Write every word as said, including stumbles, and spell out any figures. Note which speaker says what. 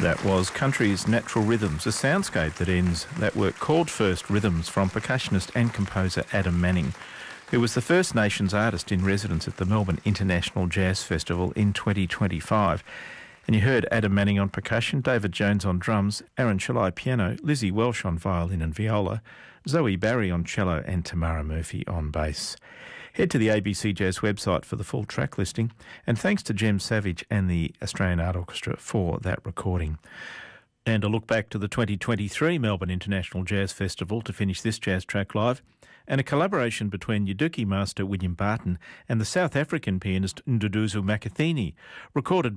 Speaker 1: That was Country's Natural Rhythms, a soundscape that ends that work called First Rhythms from percussionist and composer Adam Manning, who was the First Nations artist in residence at the Melbourne International Jazz Festival in twenty twenty-five. And you heard Adam Manning on percussion, David Jones on drums, Aaron Chalai piano, Lizzie Welsh on violin and viola, Zoe Barry on cello and Tamara Murphy on bass. Head to the A B C Jazz website for the full track listing, and thanks to Jem Savage and the Australian Art Orchestra for that recording. And a look back to the twenty twenty-three Melbourne International Jazz Festival to finish this Jazz Track Live, and a collaboration between Uduki master William Barton and the South African pianist Nduduzo Makathini, recorded